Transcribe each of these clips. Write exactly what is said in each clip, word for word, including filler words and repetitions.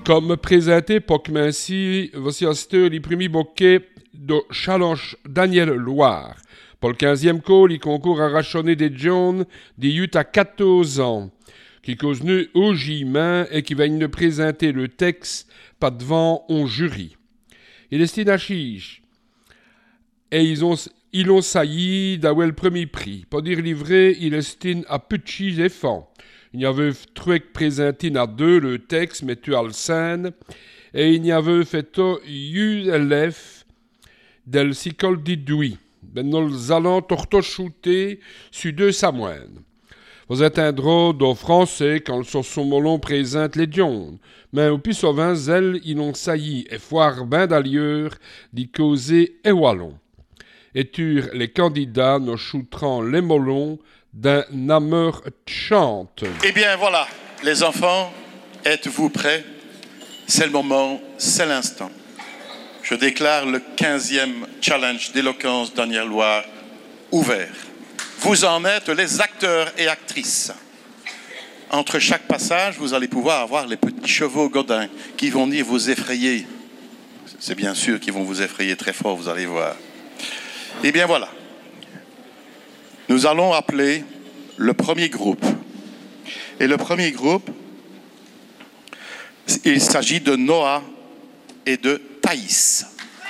Comme présenté poc minci, voici asteur les premiers bouquets de Challenge Daniel Loire. Pour le quinzième call, il concourt à rachonner des John des youth à quatorze ans, qui cause nu au J-main et qui va nous présenter le texte pas devant un jury. Il est à chiche. Et ils ont, ils ont sailli d'avoir le premier prix. Pour dire livré, il est à petits et fins. Il y avait truc présenté à deux le texte, mais tu as le scène. Et il y avait fait U L F del Sicol d'Idouy. Ben nous allons tortochouter sur deux samoines. Vous êtes un drôle de français quand le son molon présente les dions. Mais au plus souvent, elles, ils ont sailli et foire ben d'allure d'y causer et wallon. Et tur les candidats nous shooteront les molons d'un amour chante. Eh bien voilà, les enfants, êtes-vous prêts? C'est le moment, c'est l'instant. Je déclare le quinzième challenge d'éloquence Daniel Loire ouvert. Vous en êtes les acteurs et actrices. Entre chaque passage, vous allez pouvoir avoir les petits chevaux godins qui vont venir vous effrayer. C'est bien sûr qu'ils vont vous effrayer très fort, vous allez voir. Eh bien voilà. Nous allons appeler le premier groupe. Et le premier groupe, il s'agit de Noah et de Thaïs.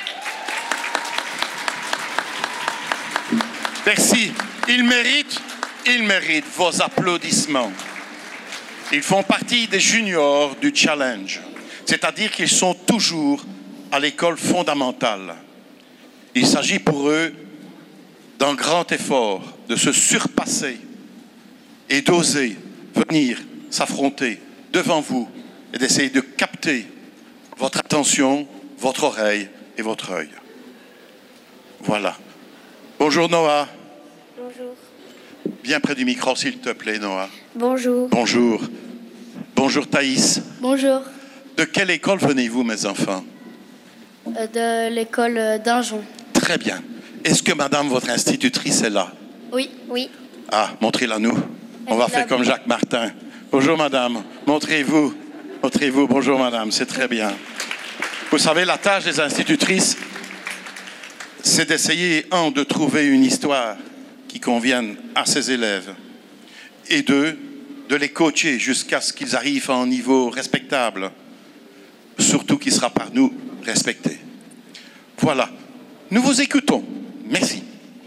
Merci. Ils méritent, ils méritent vos applaudissements. Ils font partie des juniors du challenge, c'est-à-dire qu'ils sont toujours à l'école fondamentale. Il s'agit pour eux d'un grand effort de se surpasser et d'oser venir s'affronter devant vous et d'essayer de capter votre attention, votre oreille et votre œil. Voilà. Bonjour Noah. Bonjour. Viens près du micro s'il te plaît Noah. Bonjour. Bonjour. Bonjour Thaïs. Bonjour. De quelle école venez-vous mes enfants? Euh, de l'école d'Injon. Très bien. Est-ce que madame, votre institutrice, est là? Oui, oui. Ah, montrez-la nous. Elle On va est faire là. comme Jacques Martin. Bonjour madame, montrez-vous. Montrez-vous, bonjour madame, c'est très bien. Vous savez, la tâche des institutrices, c'est d'essayer, un, de trouver une histoire qui convienne à ses élèves, et deux, de les coacher jusqu'à ce qu'ils arrivent à un niveau respectable, surtout qui sera par nous respecté. Voilà. Nous vous écoutons. Merci.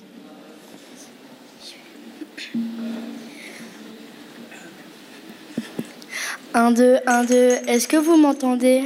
Un, deux, un, deux. Est-ce que vous m'entendez?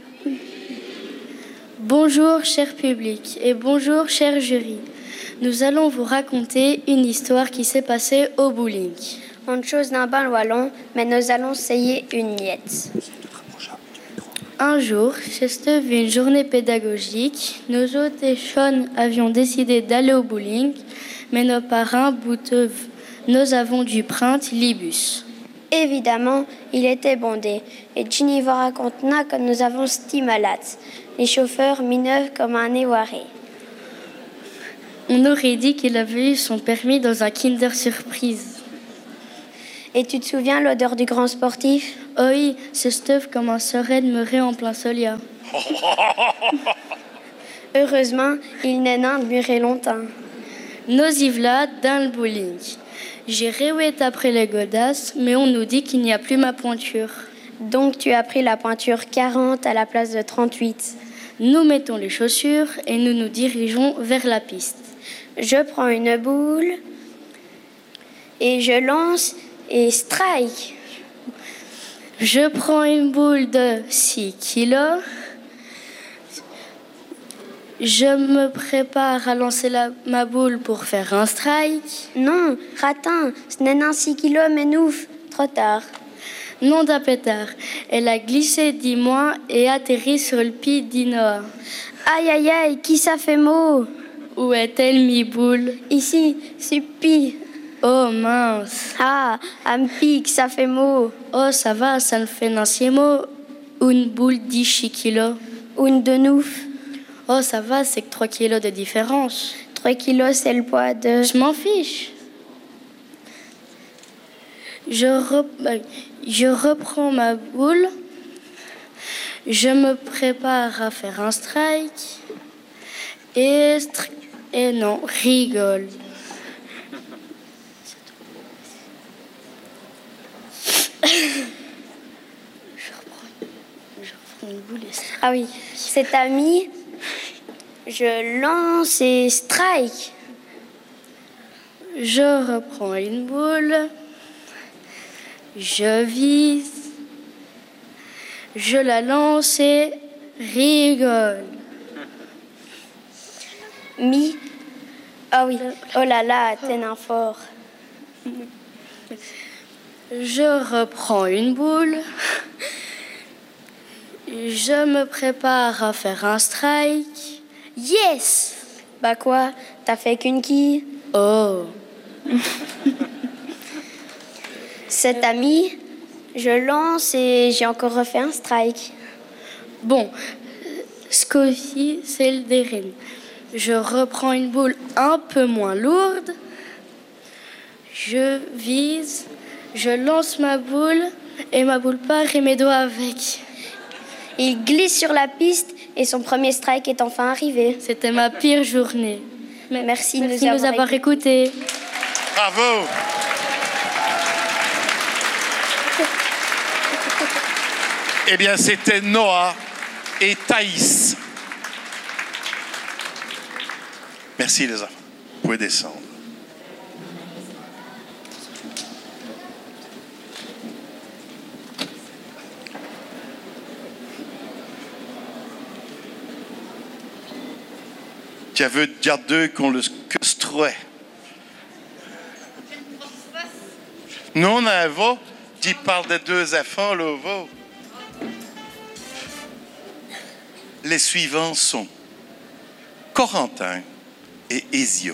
Bonjour, cher public, et bonjour, cher jury. Nous allons vous raconter une histoire qui s'est passée au bowling. Une chose d'un bain wallon, mais nous allons essayer une miette. Un jour, Chester vu une journée pédagogique. Nous autres et Sean avions décidé d'aller au bowling, mais nos parrains bouteux, nous avons dû prendre l'ibus. Évidemment, il était bondé, et Ginny vous racontera que nous avons sti malade. Les chauffeurs mineurs comme un éwaré. On aurait dit qu'il avait eu son permis dans un Kinder Surprise. Et tu te souviens l'odeur du grand sportif? Oh oui, ce stuff commencerait de meurer en plein solia. Heureusement, il n'est n'en durer longtemps. Nos y v'là dans le bowling. J'ai réoué après les godasses, mais on nous dit qu'il n'y a plus ma pointure. Donc tu as pris la pointure quarante à la place de trente-huit. Nous mettons les chaussures et nous nous dirigeons vers la piste. Je prends une boule et je lance et strike. Je prends une boule de six kilos. Je me prépare à lancer la, ma boule pour faire un strike. Non, ratin, ce n'est qu'un six kilos, mais nouf, trop tard. Non d'un pétard. Elle a glissé dix mois et atterri sur le pied d'Inoa. Aïe, aïe, aïe, qui ça fait mot? Où est-elle, mi boule? Ici, c'est pi. Oh mince. Ah, un pique, ça fait mot. Oh, ça va, ça ne fait n'ancien mot. Une boule dix kilos. Une de nouf. Oh, ça va, c'est que trois kilos de différence. trois kilos, c'est le poids de... Je m'en fiche. Je, rep... je reprends ma boule. Je me prépare à faire un strike. Et, stri- et non, rigole. Je reprends, je reprends une boule et strike. Ah oui, cet ami, je lance et strike. Je reprends une boule. Je vise. Je la lance et rigole. Mi. Ah oui, oh là là, t'es un fort. Je reprends une boule. Je me prépare à faire un strike. Yes! Bah quoi, t'as fait qu'une quille? Oh! Cet ami, je lance et j'ai encore refait un strike. Bon, ce coup-ci, c'est le Derine. Je reprends une boule un peu moins lourde. Je vise. Je lance ma boule et ma boule part et mes doigts avec. Il glisse sur la piste et son premier strike est enfin arrivé. C'était ma pire journée. Mais merci, merci de nous avoir écoutés. Bravo! Eh bien, c'était Noah et Thaïs. Merci les enfants. Vous pouvez descendre. Jag veux dire deux qu'on le strø. Non, non, tu parles de deux enfants, le veau. Les suivants sont Corentin et Ezio.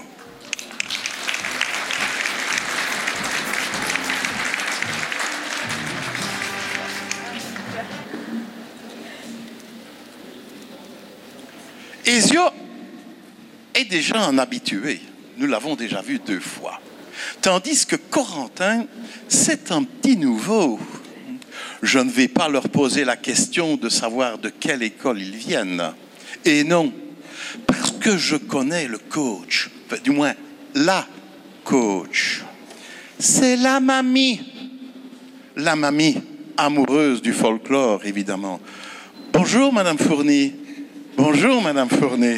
Ezio est déjà un habitué. Nous l'avons déjà vu deux fois. Tandis que Corentin, c'est un petit nouveau. Je ne vais pas leur poser la question de savoir de quelle école ils viennent. Et non, parce que je connais le coach, enfin, du moins la coach. C'est la mamie. La mamie amoureuse du folklore, évidemment. Bonjour, Madame Fourny. Bonjour, Madame Fourny.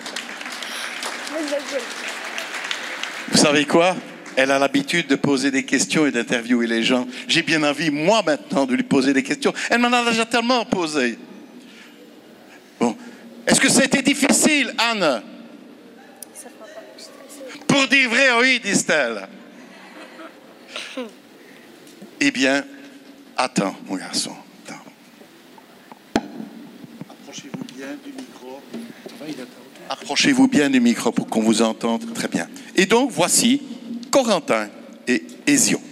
Vous savez quoi? Elle a l'habitude de poser des questions et d'interviewer les gens. J'ai bien envie, moi, maintenant, de lui poser des questions. Elle m'en a déjà tellement posé. Bon. Est-ce que ça a été difficile, Anne? Pour dire vrai, oui, dit-elle. Eh bien, attends, mon garçon. Attends. Approchez-vous bien du micro. Approchez-vous bien du micro pour qu'on vous entende très bien. Et donc, voici Corentin et Ezio.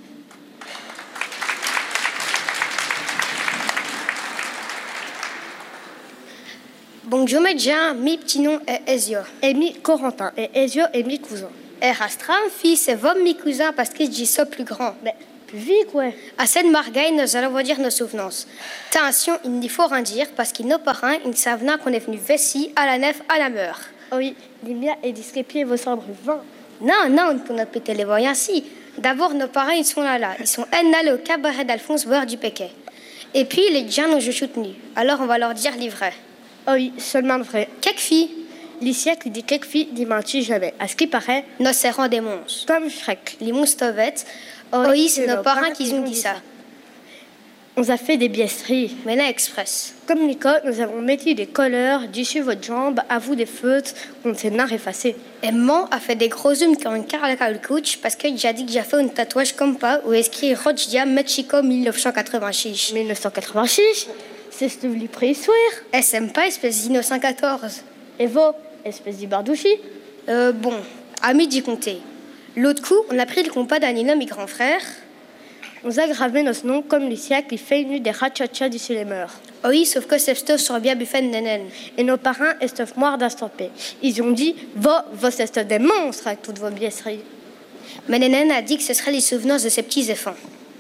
Bonjour, médecin, mes petits noms est Ezio. Et mi Corentin. Et Ezio est mi cousin. Et Rastram, fils, c'est votre mi cousin parce que je dis ça plus grand. Mais plus vite, ouais. À cette margaille, nous allons vous dire nos souvenances. Attention, il n'y faut rien dire parce qu'ils nos parents, ils savent qu'on est venu vessi à la nef à la meur. Oh oui, les miens et discrépier vos sabres vingt. Non, non, on peut péter les voyants ainsi. D'abord, nos parents, ils sont là, là. Ils sont allés au cabaret d'Alphonse boire du péquet. Et puis, les gens nous ont soutenus. Alors, on va leur dire les vrais. Oh oui, seulement le vrai. Quelques filles. Les siècles dit quelques filles, dit mentit jamais. À ce qui paraît, nos serrants des monstres. Comme Shrek. Les monstrovettes. Oh oui, c'est nos parents qui nous ont dit ça. On a fait des biaiseries. Mais là, express. Comme Nicole, nous avons mis des colleurs dessus votre jambe, à vous des feutres, on s'est n'a effacé. Et moi a fait des gros zooms comme une carrière à le coach parce que j'ai dit que j'ai fait un tatouage comme pas où est-ce qu'il est Rodia Mexico dix-neuf cent quatre-vingt-six. dix-neuf cent quatre-vingt-six? C'est ce que vous lui préhistoire. Et c'est pas espèce de mille neuf cent quatorze. Et vous, espèce de bardouchi? Euh, bon, à midi compter. L'autre coup, on a pris le compas d'Anina, mes grands frères. On a gravé nos noms comme les siècles, qui fait nu des ratchachas d'ici les meurs. Oh oui, sauf que c'est stuff sur bien buffet de nénen. Et nos parents est stuff moire d'instampé. Ils ont dit, va, va, c'est stuff des monstres avec toutes vos biaiseries. Mais nénen a dit que ce seraient les souvenirs de ses petits enfants.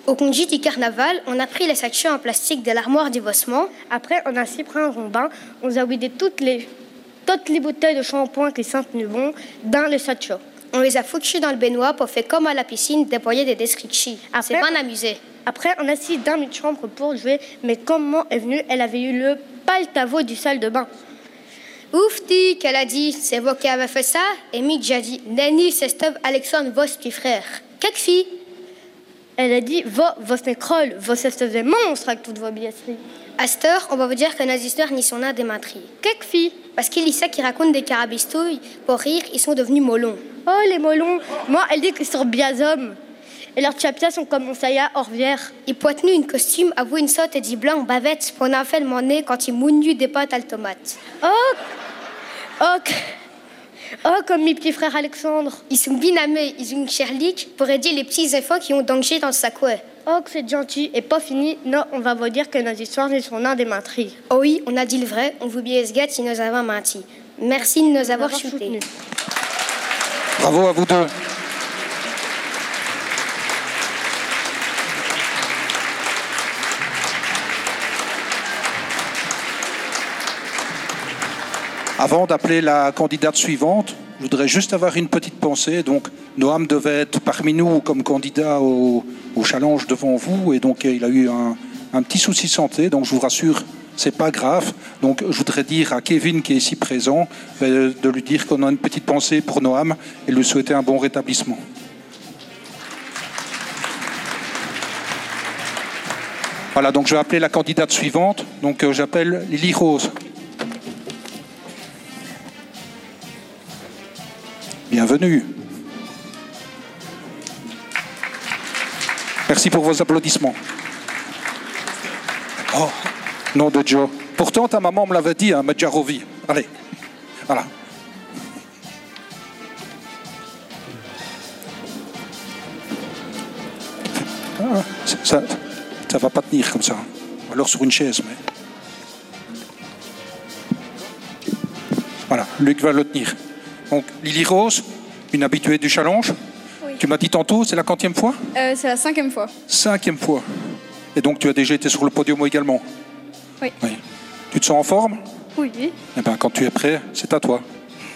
Au congé du carnaval, on a pris les sachets en plastique de l'armoire du bossement. Après, on a aussi pris un rond-bain. On a vidé toutes les, toutes les bouteilles de shampoing qui sentent bon dans les sachets. On les a foutues dans le baignoire pour faire comme à la piscine, déployer des descriptions. C'est pas amusé. Après, on a assis dans une chambre pour jouer. Mais comment est venue, elle avait eu le paltavo du salle de bain. Oufti, qu'elle a dit, c'est vous qui avez fait ça? Et Mitch a dit, Nenny, c'est Steve Alexandre, vos petits frères. Quelques filles. Elle a dit, va, vos nécroles, vos Steve des monstres avec toutes vos billetteries. À cette heure, on va vous dire que nos histoires n'y sont pas des matries. Quelques filles. Parce qu'il y a qui racontent des carabistouilles, pour rire, ils sont devenus molons. Oh, les molons. Moi, elle dit qu'ils sont biazommes. Et leurs tchapias sont comme mon saya orvière. Ils poitent nu une costume, avouent une sorte et dit blanc, bavette, pour en faire le monnaie quand ils mounent des pâtes à la tomate. Oh, oh, oh, comme mes petits frères Alexandre. Ils sont binamés, ils ont une cherlique pour aider les petits enfants qui ont danger dans le sac. Oh, que c'est gentil. Et pas fini. Non, on va vous dire que nos histoires ne sont pas des menteries. Oh oui, on a dit le vrai. On vous biaise gâte si nous avons menti. Merci de nous avoir shootés. Bravo à vous deux. Avant d'appeler la candidate suivante, je voudrais juste avoir une petite pensée. Donc, Noam devait être parmi nous comme candidat au, au challenge devant vous, et donc il a eu un, un petit souci de santé. Donc, je vous rassure, c'est pas grave. Donc, je voudrais dire à Kevin qui est ici présent de lui dire qu'on a une petite pensée pour Noam et lui souhaiter un bon rétablissement. Voilà, donc je vais appeler la candidate suivante. Donc, euh, j'appelle Lily Rose. Bienvenue. Merci pour vos applaudissements. Oh, nom de Joe. Pourtant, ta maman me l'avait dit, hein, Medjarovi. Allez, voilà. Ah, ça, ça va pas tenir comme ça. Alors sur une chaise, mais... Voilà, Luc va le tenir. Donc, Lily Rose, une habituée du challenge. Oui. Tu m'as dit tantôt, c'est la quantième fois? euh, C'est la cinquième fois. Cinquième fois. Et donc, tu as déjà été sur le podium également? Oui. Oui. Tu te sens en forme? Oui. Eh bien, quand tu es prêt, c'est à toi.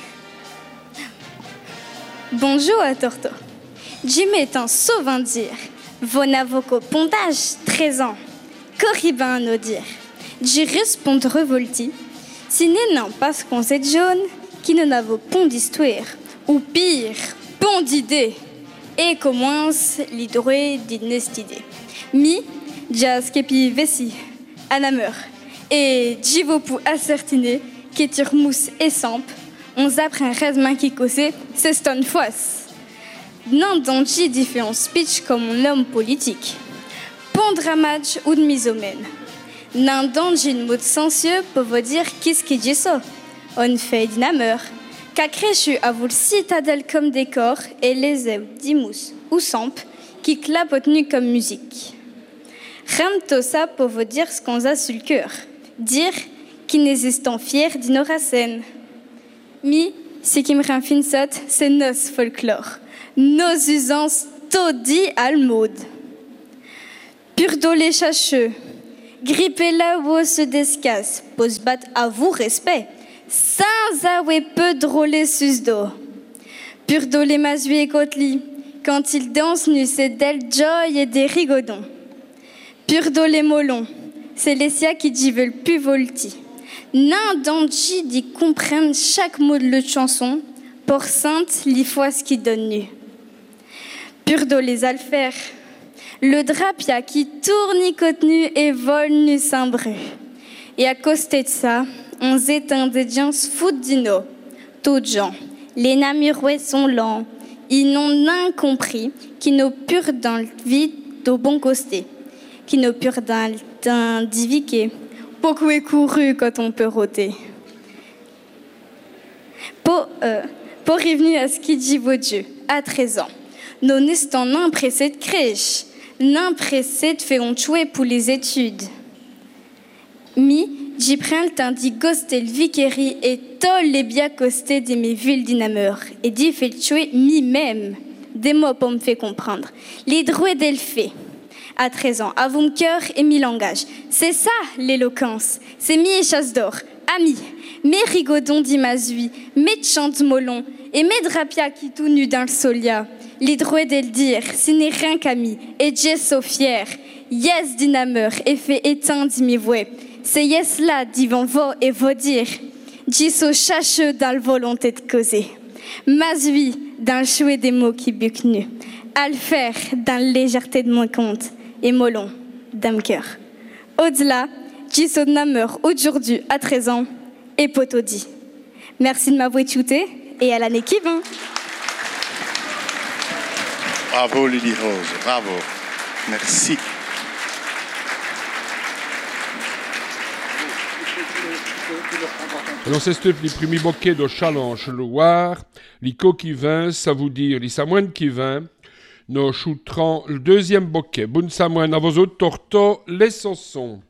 Bonjour à Torto. Jim est un sauvendir. Vonavoco pondage, treize ans. Corriban no dire. J'y réponds revolti. Si n'est non pas ce qu'on sait jaune, qui ne n'a pas d'histoire, ou pire, pont d'idée, et commence l'hydroé d'inestidée. Mi, jazz kepi vessi, anameur, et jivopu assertiné, qui turmousse et samp, on zapre un resmain qui causait, c'est stone foisse. Non d'anji différent speech comme un homme politique. Pont dramage ou de misomène. N'un d'anji une mot sensieux pour vous dire qu'est-ce qui dit ça. On fait dinameur, qu'a créchu à vous le citadelle comme décor et les œufs d'imous ou samp qui clapotent nu comme musique. Ramto ça pour vous dire ce qu'on a sur le cœur, dire qui n'existant fier d'inoracène. Mi, ce qui me rend fin sotte, c'est nos folklore, nos usances taudis à mode. Pur les chacheux, grippez là où se descasse, pose battre à vous respect. Sans avoir peu drôler sus d'eau. Pur do les masui et cotli, quand ils dansent nu, c'est d'elle joy et des rigodons. Pur do les molons, c'est les sia qui dit veulent plus volti. Nain d'anji d'y comprennent chaque mot de la chanson, pour sainte l'y fois ce qui donne nu. Pur do les alfers, le drapia qui tourne y contenu et vole nu saint-bru. Et à côté de ça, on éteint des gens fout dino. Tout gens, les namurouets sont lents. Ils n'ont rien compris, qui n'ont pur dans le vide au bon costé, qui n'ont pur dans le temps diviqué. Beaucoup est couru quand on peut rôter. Pour, euh, pour revenir à ce qui dit votre Dieu, à treize ans, nous n'estons pas pressés de crèche, non pressés de faire un chouet pour les études. Mi, j'y prends le temps d'y goster le vicérie et tol les bien costés de mes villes d'inameur. Et d'y fait le chouet mi-même. Des mots pour me faire comprendre. Les drouets d'elle fait. À treize ans, avons cœur et mi langage. C'est ça l'éloquence. C'est mi et chasse d'or. Amis, mes rigodons dit mazui, mes chante molon, et mes drapia qui tout nu dans le solia. L'hydroé de le dire, ce n'est rien qu'ami, et Jesso fier. Yes dinameur, et fait éteint dit mi voué. C'est yes là, dit vont vo et vos dire. Jesso chacheux dans le volonté de causer. Mazui, dans le chouet des mots qui buquent nu. Alfer, dans la légèreté de mon compte. Et molon, dans le cœur. Au-delà, Jesso dinameur, aujourd'hui, à treize ans, et poto dit. Merci de m'avoir écouté, et à l'année qui vient. Bravo Lily Rose, bravo. Merci. Alors c'est les premiers bouquets de Challenge Loire, les coquilles vins, ça vous dire, les samoines qui vins, nos choutran le deuxième bouquet. Bonne samoine à vos autres tortos, les saussons.